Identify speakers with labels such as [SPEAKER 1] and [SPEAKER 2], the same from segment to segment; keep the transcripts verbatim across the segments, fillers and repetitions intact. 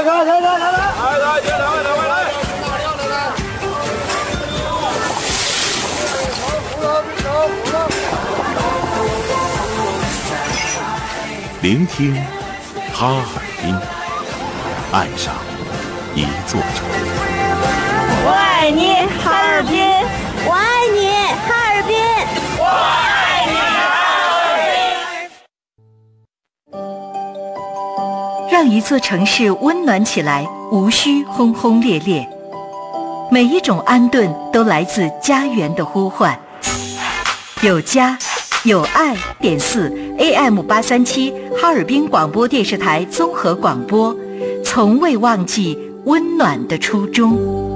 [SPEAKER 1] 来来来来来，来来来来来来。
[SPEAKER 2] 聆听哈尔滨，爱上一座城。
[SPEAKER 3] 我爱你，哈尔滨！
[SPEAKER 4] 我爱你，哈尔滨！
[SPEAKER 3] 我爱你，哈
[SPEAKER 5] 尔滨！让一座城市温暖起来，无需轰轰烈烈。每一种安顿都来自家园的呼唤。有家，有爱。点四 A M 八三七，哈尔滨广播电视台综合广播，从未忘记温暖的初衷。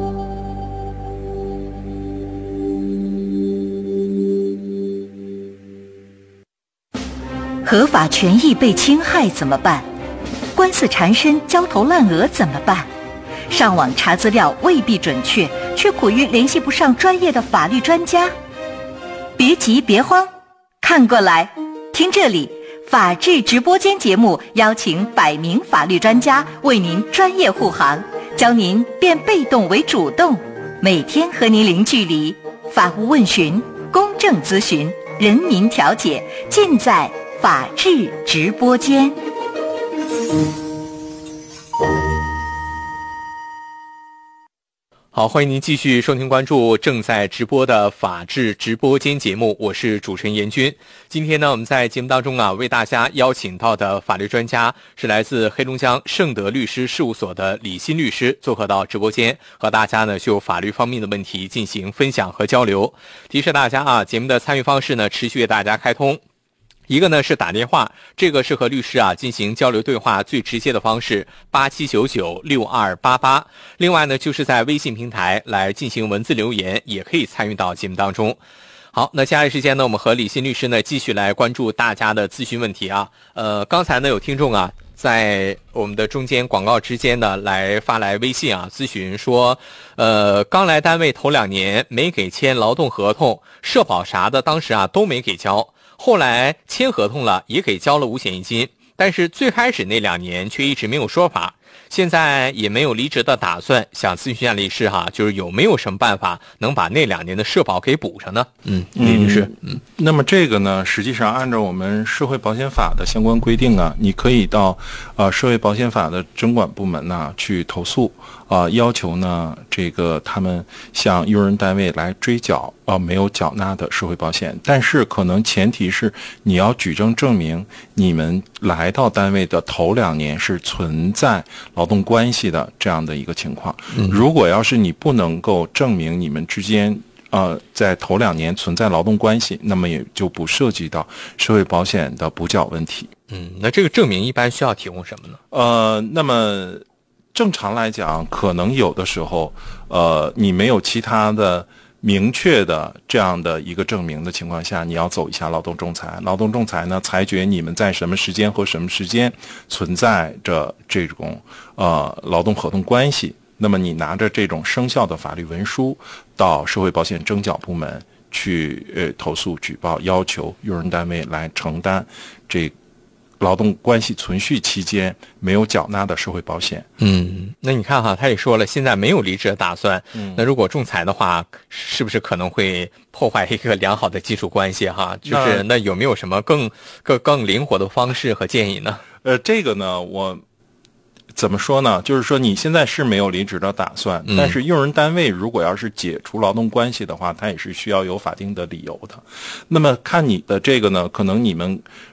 [SPEAKER 5] 合法权益被侵害怎么办？官司缠身、焦头烂额怎么办？上网查资料未必准确，却苦于联系不上专业的法律专家。别急别慌，看过来，听这里，法治直播间节目邀请百名法律专家为您专业护航，教您变被动为主动，每天和您零距离，法务问询、公正咨询、人民调解，尽在法治直播间。
[SPEAKER 6] 好，欢迎您继续收听关注正在直播的法治直播间节目，我是主持人严军。今天呢，我们在节目当中啊，为大家邀请到的法律专家是来自黑龙江盛德律师事务所的李欣律师，做客到直播间，和大家呢就法律方面的问题进行分享和交流。提示大家啊，节目的参与方式呢，持续为大家开通。一个呢是打电话，这个是和律师啊进行交流对话最直接的方式，八七九九六二八八。另外呢，就是在微信平台来进行文字留言，也可以参与到节目当中。好，那接下来时间呢，我们和李欣律师呢继续来关注大家的咨询问题啊。呃，刚才呢有听众啊在我们的中间广告之间呢来发来微信啊咨询说，呃，刚来单位头两年没给签劳动合同，社保啥的当时啊都没给交。后来签合同了，也给交了五险一金，但是最开始那两年却一直没有说法，现在也没有离职的打算，想咨询一下律师哈，就是有没有什么办法能把那两年的社保给补上呢？嗯，李律师，
[SPEAKER 7] 嗯，那么这个呢，实际上按照我们社会保险法的相关规定啊，你可以到呃社会保险法的征管部门呢去投诉。啊、呃，要求呢，这个他们向用人单位来追缴啊、呃、没有缴纳的社会保险，但是可能前提是你要举证证明你们来到单位的头两年是存在劳动关系的这样的一个情况。嗯、如果要是你不能够证明你们之间呃在头两年存在劳动关系，那么也就不涉及到社会保险的补缴问题。
[SPEAKER 6] 嗯，那这个证明一般需要提供什么呢？
[SPEAKER 7] 呃，那么。正常来讲，可能有的时候，呃，你没有其他的明确的这样的一个证明的情况下，你要走一下劳动仲裁。劳动仲裁呢，裁决你们在什么时间和什么时间存在着这种呃劳动合同关系。那么你拿着这种生效的法律文书到社会保险征缴部门去呃投诉举报，要求用人单位来承担这个劳动关系存续期间没有缴纳的社会保险。
[SPEAKER 6] 嗯，那你看哈，他也说了，现在没有离职的打算。嗯，那如果仲裁的话，是不是可能会破坏一个良好的基础关系哈？就是那有没有什么更更更灵活的方式和建议呢？
[SPEAKER 7] 呃，这个呢，我怎么说呢？就是说你现在是没有离职的打算，嗯、但是用人单位如果要是解除劳动关系的话，它也是需要有法定的理由的。那么看你的这个呢，可能你们